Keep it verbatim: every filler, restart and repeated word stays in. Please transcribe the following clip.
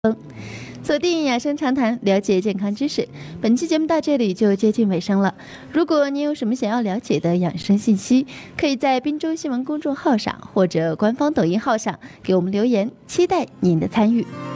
锁定养生长谈，了解健康知识。本期节目到这里就接近尾声了。如果您有什么想要了解的养生信息，可以在滨州新闻公众号上或者官方抖音号上给我们留言，期待您的参与。